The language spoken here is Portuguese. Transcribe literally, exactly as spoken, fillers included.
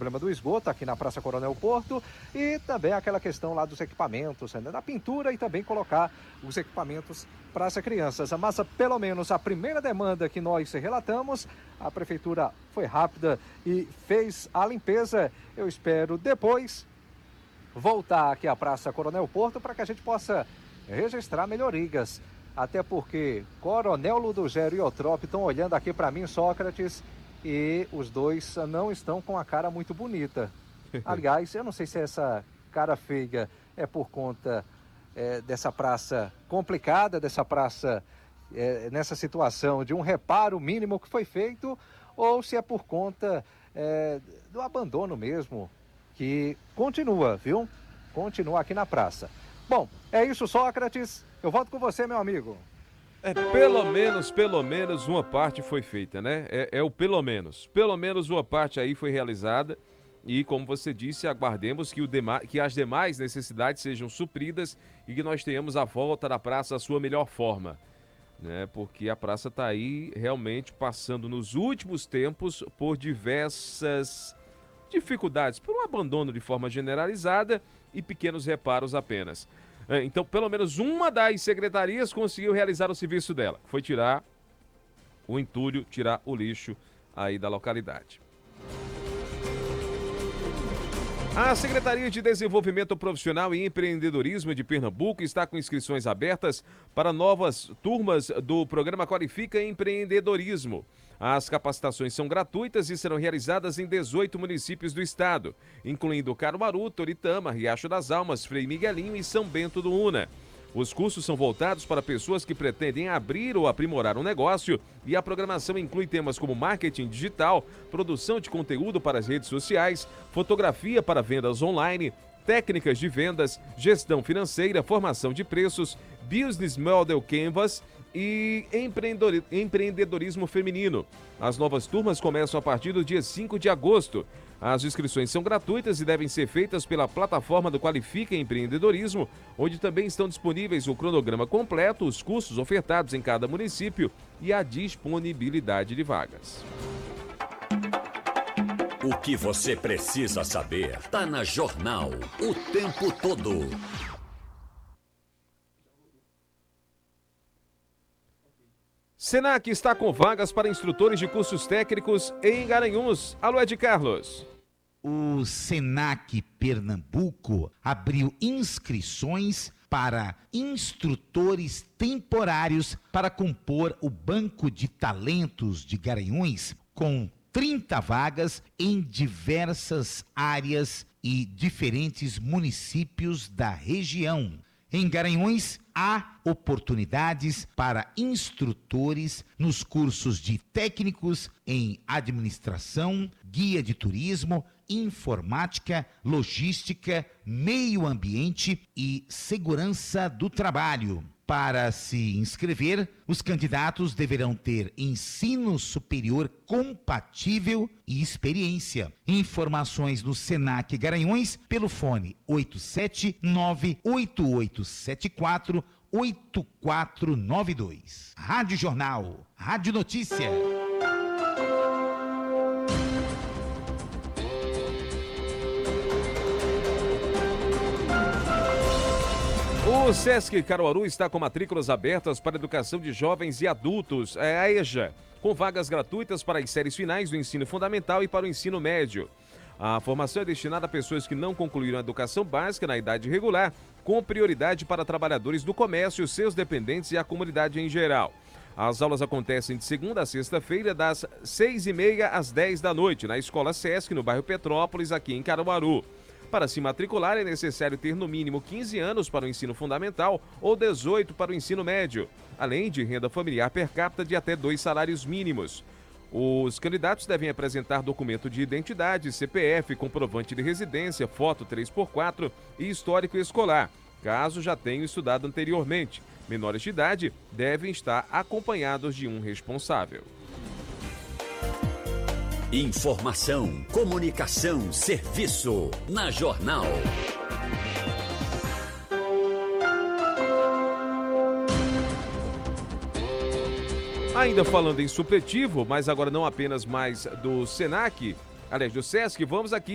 problema do esgoto aqui na Praça Coronel Porto e também aquela questão lá dos equipamentos, né, da pintura e também colocar os equipamentos para as crianças. Mas pelo menos a primeira demanda que nós relatamos, a prefeitura foi rápida e fez a limpeza. Eu espero depois voltar aqui à Praça Coronel Porto para que a gente possa registrar melhorias. Até porque Coronel Ludogério e Eutrópio estão olhando aqui para mim, Sócrates, e os dois não estão com a cara muito bonita. Aliás, eu não sei se essa cara feia é por conta é, dessa praça complicada, dessa praça é, nessa situação de um reparo mínimo que foi feito, ou se é por conta é, do abandono mesmo, que continua, viu? Continua aqui na praça. Bom, é isso, Sócrates. Eu volto com você, meu amigo. É, pelo menos, pelo menos uma parte foi feita, né? É, é o pelo menos. Pelo menos uma parte aí foi realizada e, como você disse, aguardemos que, o dema- que as demais necessidades sejam supridas e que nós tenhamos a volta da praça à sua melhor forma, né? Porque a praça está aí realmente passando nos últimos tempos por diversas dificuldades, por um abandono de forma generalizada e pequenos reparos apenas. Então, pelo menos uma das secretarias conseguiu realizar o serviço dela, que foi tirar o entulho, tirar o lixo aí da localidade. A Secretaria de Desenvolvimento Profissional e Empreendedorismo de Pernambuco está com inscrições abertas para novas turmas do programa Qualifica Empreendedorismo. As capacitações são gratuitas e serão realizadas em dezoito municípios do estado, incluindo Caruaru, Toritama, Riacho das Almas, Frei Miguelinho e São Bento do Una. Os cursos são voltados para pessoas que pretendem abrir ou aprimorar um negócio e a programação inclui temas como marketing digital, produção de conteúdo para as redes sociais, fotografia para vendas online, técnicas de vendas, gestão financeira, formação de preços, business model canvas e empreendedorismo feminino. As novas turmas começam a partir do dia cinco de agosto. As inscrições são gratuitas e devem ser feitas pela plataforma do Qualifica Empreendedorismo, onde também estão disponíveis o cronograma completo, os cursos ofertados em cada município e a disponibilidade de vagas. O que você precisa saber está na Jornal o tempo todo. Senac está com vagas para instrutores de cursos técnicos em Garanhuns. Alô, Ed Carlos. O Senac Pernambuco abriu inscrições para instrutores temporários para compor o Banco de Talentos de Garanhuns, com trinta vagas em diversas áreas e diferentes municípios da região. Em Garanhuns, há oportunidades para instrutores nos cursos de técnicos em administração, guia de turismo, informática, logística, meio ambiente e segurança do trabalho. Para se inscrever, os candidatos deverão ter ensino superior compatível e experiência. Informações no Senac Garanhuns pelo fone oito sete nove oito oito sete quatro oito quatro nove dois. Rádio Jornal, Rádio Notícia. O Sesc Caruaru está com matrículas abertas para educação de jovens e adultos, é a EJA, com vagas gratuitas para as séries finais do ensino fundamental e para o ensino médio. A formação é destinada a pessoas que não concluíram a educação básica na idade regular, com prioridade para trabalhadores do comércio, seus dependentes e a comunidade em geral. As aulas acontecem de segunda a sexta-feira, das seis e meia às dez da noite, na Escola Sesc, no bairro Petrópolis, aqui em Caruaru. Para se matricular, é necessário ter no mínimo quinze anos para o ensino fundamental ou dezoito para o ensino médio, além de renda familiar per capita de até dois salários mínimos. Os candidatos devem apresentar documento de identidade, C P F, comprovante de residência, foto três por quatro e histórico escolar, caso já tenham estudado anteriormente. Menores de idade devem estar acompanhados de um responsável. Informação, comunicação, serviço. Na Jornal. Ainda falando em supletivo, mas agora não apenas mais do Senac, aliás, do Sesc, vamos aqui